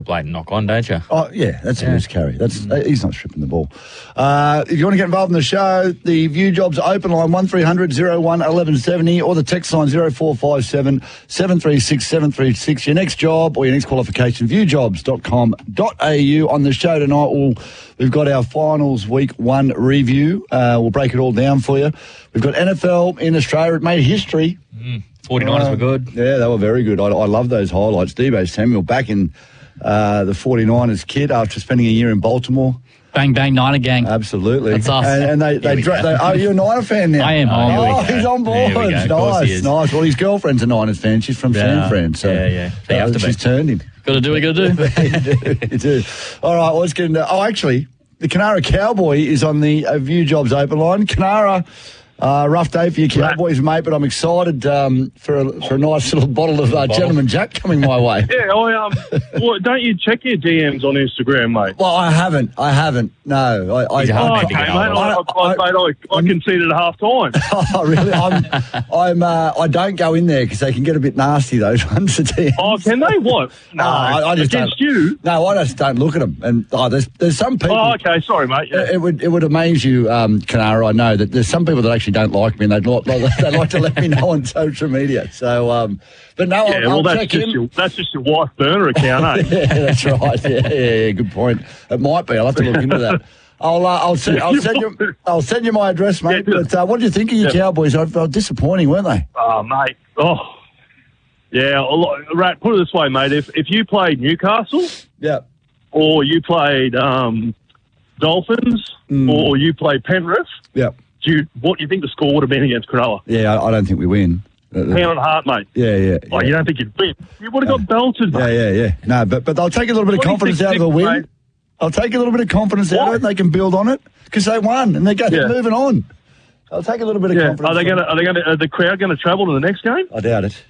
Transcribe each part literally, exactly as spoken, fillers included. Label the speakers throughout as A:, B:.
A: blatant knock on, don't you?
B: Oh, yeah, that's
A: Yeah.
B: a loose carry. That's mm. He's not stripping the ball. Uh, if you want to get involved in the show, the View Jobs open line one three hundred oh one eleven seventy or the text line oh four five seven seven three six seven three six. Your next job or your next qualification, view jobs dot com dot a u. On the show tonight, we'll, we've got our finals week one review. Uh, we'll break it all down for you. We've got N F L in Australia. It made history.
A: Mm. forty-niners
B: uh,
A: were good.
B: Yeah, they were very good. I, I love those highlights. Deebo Samuel back in uh, the forty-niners kid after spending a year in Baltimore.
C: Bang, bang, Niner gang.
B: Absolutely.
C: That's us.
B: And, and they, they, dra- they, oh, you're a Niner fan now?
C: I am.
B: Oh,
C: Oh,
B: he's on board. Nice, nice. Well, his girlfriend's a Niners fan. She's from
A: Yeah.
B: San Fran. So
A: Yeah, yeah. So you have to
B: she's
A: be.
B: turned him.
C: Got to do what you got to do.
B: you, do, you do. All right, well, let's get into... Oh, actually, the Canara Cowboy is on the uh, View Jobs open line. Canara... Uh, rough day for your Cowboys, mate, but I'm excited um, for a, for a nice little bottle of uh, Gentleman Jack coming my way.
D: Yeah, I um. well, don't you check your D Ms on Instagram, mate?
B: Well, I haven't. I haven't. No, I. I
A: He's a hard
D: Oh,
A: man
D: okay,
A: to
D: mate.
A: get
D: I,
A: hold
D: I,
A: of.
D: I, mate, I, I conceded at half time.
B: Oh, really? I'm. I'm. Uh, I don't go in there because they can get a bit nasty. Those ones. The D Ms.
D: Oh, can they? What? No,
B: I, I just
D: against
B: don't,
D: you.
B: No, I just don't look at them. And oh, there's there's some people.
D: Oh, okay. Sorry, mate. Yeah.
B: It, it would it would amaze you, um, Canara. I know that there's some people that actually don't like me, and they'd like they like to let me know on social media. So, um, but no,
D: Yeah,
B: I'll,
D: well,
B: I'll
D: that's
B: check
D: just
B: in.
D: your that's just your wife burner account, eh?
B: Yeah, that's right. Yeah, yeah, yeah, good point. It might be. I'll have to look into that. I'll uh, I'll send I'll send you I'll send you my address, mate.
D: Yeah,
B: but uh, what do you think of your
D: yeah.
B: Cowboys? They were disappointing, weren't they?
D: Oh, mate. Oh, yeah. Well, Rat, put it this way, mate. If if you played Newcastle
B: Yeah.
D: or you played um, Dolphins
B: Mm.
D: or you played Penrith,
B: Yeah.
D: do you, what do you think the score would have been against Cronulla?
B: Yeah. I, I don't think we win. Uh,
D: Hand on heart, mate.
B: Yeah, yeah.
D: Oh,
B: yeah.
D: you don't think you'd win? You would have got belted,
B: Yeah,
D: mate.
B: yeah, yeah. No, but but they'll take a little bit of confidence out of a win.
D: Mate.
B: I'll take a little bit of confidence out of
D: Why?
B: it, and they can build on it because they won and they're going
D: Yeah.
B: moving on. I'll take a little bit of
D: Yeah.
B: confidence.
D: Are they going to? Are they going to? Are the crowd going to travel to the next game?
B: I doubt it.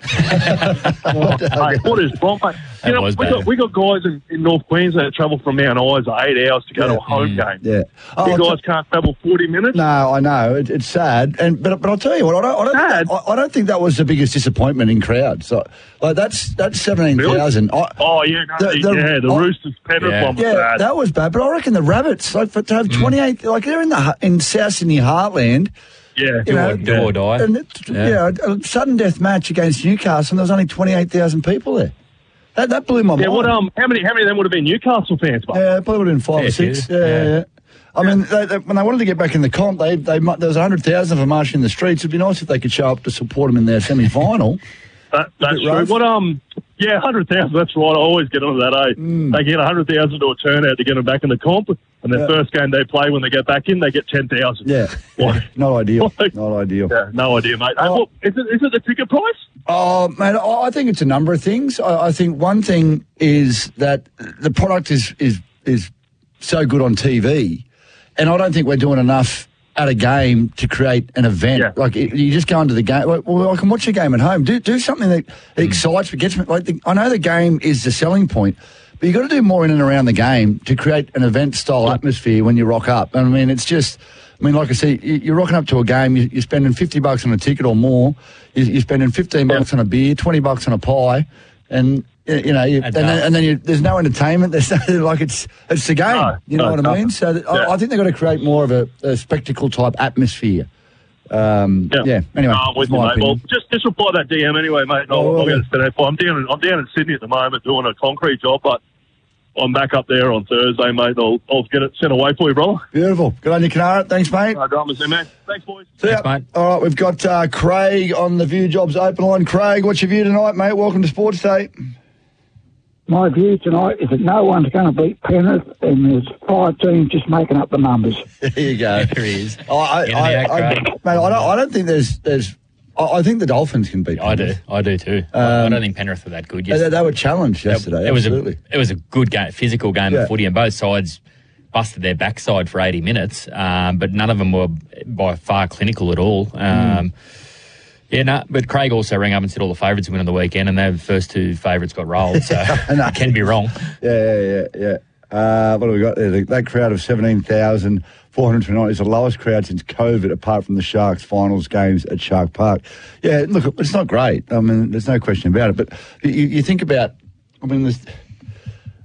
D: Oh, mate, what is wrong, mate? You
A: That
D: know,
A: was
D: we
A: bad.
D: got we got guys in, in North Queensland that travel from Mount Isa eight hours to go
B: Yeah.
D: to a home game.
B: Yeah. Oh,
D: You
B: I'll
D: guys
B: t-
D: can't travel forty minutes.
B: No, I know it, it's sad, and but but I'll tell you what, I don't, I don't,
D: Sad?
B: think that, I, I don't think that was the biggest disappointment in crowds. So, like that's that's seventeen thousand.
D: Really? Oh yeah, no,
B: The-
D: the,
B: the-
D: yeah. The
B: oh,
D: Roosters Penrith
A: yeah.
D: one was
B: Yeah,
D: bad.
B: that was bad. But I reckon the Rabbits, like for, to have twenty-eight, like they're in the hu- in South Sydney heartland.
D: yeah,
B: You know,
A: Do or die.
B: And it,
A: Yeah.
B: you know, a sudden death match against Newcastle, and there was only twenty-eight thousand people there. That that blew my
D: yeah.
B: mind.
D: What um? How many? How many of them would have been Newcastle fans? Mate?
B: Yeah, probably would have been five
A: Yeah,
B: or six.
A: few.
B: Yeah, yeah.
A: Yeah.
B: yeah. I mean, they, they, when they wanted to get back in the comp, they they mu- there was one hundred thousand of them marching in the streets. It'd be nice if they could show up to support them in their semi-final.
D: That, that's
B: bit
D: true.
B: rough.
D: What um? Yeah, hundred thousand. That's right. I always get onto that. Eh?
B: Mm.
D: They get a hundred thousand to a turnout to get them back in the comp, and the
B: Yeah.
D: first game they play when they get back in, they get ten thousand.
B: Yeah,
D: Why?
B: not ideal.
D: Why?
B: Not ideal.
D: Yeah, no idea, mate. Hey,
B: Oh.
D: what, is it is it the ticket price?
B: Oh, man, I I think it's a number of things. I, I think one thing is that the product is is is so good on T V, and I don't think we're doing enough at a game to create an event.
D: Yeah.
B: Like it, you just go into the game. Like, well, I can watch a game at home. Do do something that excites me, gets me. Like the, I know the game is the selling point, but you got to do more in and around the game to create an event style atmosphere when you rock up. I mean, it's just. I mean, like I say, you- you're rocking up to a game, you- you're spending fifty bucks on a ticket or more, you- you're spending fifteen bucks on a beer, twenty bucks on a pie, and, y- you know, you, and
A: Adds
B: then,
A: up.
B: and then you, there's no entertainment, there's no, like, it's it's the game,
D: No,
B: you know
D: no,
B: what I
D: no.
B: mean? So that,
D: Yeah.
B: I, I think they've got to create more of a, a spectacle-type atmosphere. Um, yeah. anyway,
D: No, I'm with
B: that's
D: you,
B: my
D: mate. Well,
B: opinion.
D: just just reply that D M anyway, mate. and I'll,
B: Oh,
D: I'll
B: okay.
D: get it set up. I'm down in, I'm down in Sydney at the moment doing a concrete job, but I'm back up there on Thursday, mate. I'll I'll get it sent away for you, brother.
B: Beautiful. Good on you, Canara. Thanks, mate.
D: No dramas there, man. Thanks, boys.
B: See ya.
A: Thanks, mate.
B: All right, we've got uh, Craig on the View Jobs open line. Craig, what's your view tonight, mate? Welcome to Sports Day.
E: My view tonight is that no one's going to beat Penrith, and there's five teams just making up the numbers.
B: There you go.
A: There he is.
B: I, I,
A: Get in
B: I,
A: the act,
B: I,
A: Craig.
B: mate, I don't, I don't think there's, there's. I, I think the Dolphins can beat.
A: I do.
B: Penrith.
A: I do too. I I don't think Penrith were that good
B: They,
A: yesterday.
B: they were challenged yesterday.
A: It was
B: absolutely.
A: a it was a good game, physical game
B: Yeah.
A: of footy, and both sides busted their backside for eighty minutes. Um, but none of them were by far clinical at all. Um, Yeah, no, but Craig also rang up and said all the favourites win on the weekend, and their first two favourites got rolled, so it can be wrong.
B: Yeah, yeah, yeah, yeah. Uh, what have we got there? The- That crowd of seventeen thousand four hundred twenty-nine is the lowest crowd since COVID, apart from the Sharks finals games at Shark Park. Yeah, look, it's not great. I mean, there's no question about it. But you, you think about, I mean, there's,